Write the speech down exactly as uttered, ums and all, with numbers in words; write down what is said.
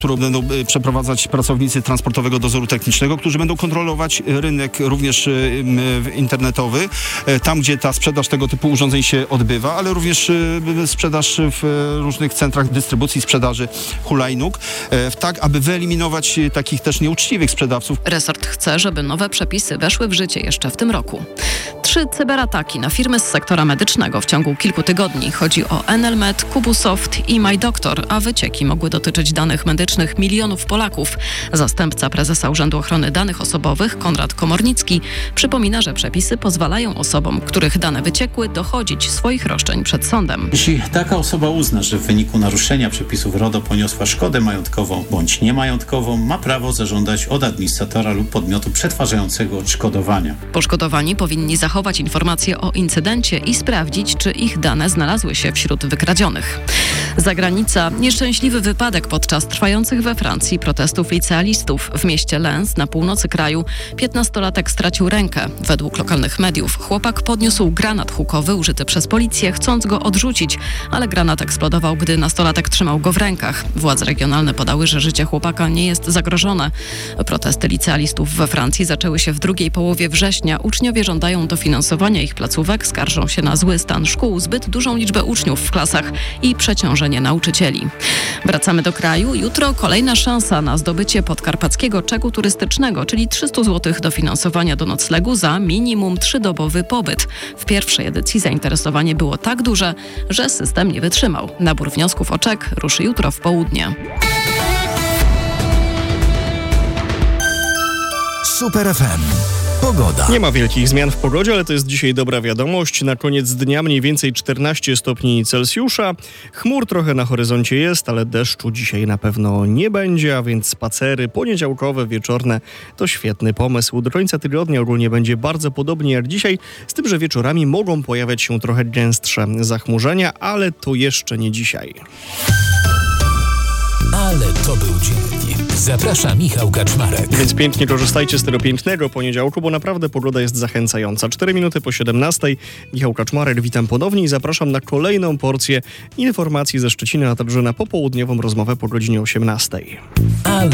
którą będą przeprowadzać pracownicy Transportowego Dozoru Technicznego, którzy będą kontrolować rynek również internetowy, tam gdzie ta sprzedaż tego typu urządzeń się odbywa, ale również sprzedaż w różnych centrach dystrybucji, sprzedaży hulajnóg, tak aby wyeliminować takich też nieuczciwych sprzedawców. Resort chce, żeby nowe przepisy weszły w życie jeszcze w tym roku. Trzy cyberataki na firmy z sektora medycznego w ciągu kilku tygodni. Chodzi o Enelmed, Kubusoft i MyDoktor, a wycieki mogły dotyczyć danych medycznych milionów Polaków. Zastępca prezesa Urzędu Ochrony Danych Osobowych, Konrad Komornicki, przypomina, że przepisy pozwalają osobom, których dane wyciekły, dochodzić swoich roszczeń przed sądem. Jeśli taka osoba uzna, że w wyniku naruszenia przepisów RODO poniosła szkodę majątkową bądź niemajątkową, ma prawo zażądać od administratora lub podmiotu przetwarzającego odszkodowania. Poszkodowani powinni zachować informacje o incydencie i sprawdzić, czy ich dane znalazły się wśród wykradzionych. Zagranica. Nieszczęśliwy wypadek podczas trwających we Francji protestów licealistów. W mieście Lens na północy kraju piętnastolatek stracił rękę. Według lokalnych mediów chłopak podniósł granat hukowy użyty przez policję, chcąc go odrzucić, ale granat eksplodował, gdy nastolatek trzymał go w rękach. Władze regionalne podały, że życie chłopaka nie jest zagrożone. Protesty licealistów we Francji zaczęły się w drugiej połowie września. Uczniowie żądają dofinansowania ich placówek, skarżą się na zły stan szkół, zbyt dużą liczbę uczniów w klasach i przeciążenie nauczycieli. Wracamy do kraju. Jutro kolejna szansa na zdobycie podkarpackiego czeku turystycznego, czyli trzysta złotych dofinansowania do noclegu za minimum trzydobowy pobyt. W pierwszej edycji zainteresowanie było tak duże, że system nie wytrzymał. Nabór wniosków o czek ruszy jutro w południe. Super F M. Pogoda. Nie ma wielkich zmian w pogodzie, ale to jest dzisiaj dobra wiadomość. Na koniec dnia mniej więcej czternaście stopni Celsjusza. Chmur trochę na horyzoncie jest, ale deszczu dzisiaj na pewno nie będzie, a więc spacery poniedziałkowe, wieczorne to świetny pomysł. Do końca tygodnia ogólnie będzie bardzo podobnie jak dzisiaj, z tym, że wieczorami mogą pojawiać się trochę gęstsze zachmurzenia, ale to jeszcze nie dzisiaj. Ale to był dzień. Zaprasza Michał Kaczmarek. Więc pięknie korzystajcie z tego pięknego poniedziałku, bo naprawdę pogoda jest zachęcająca. cztery minuty po siedemnastej. Michał Kaczmarek, witam ponownie i zapraszam na kolejną porcję informacji ze Szczecina, a także na popołudniową rozmowę po godzinie osiemnastej. Ale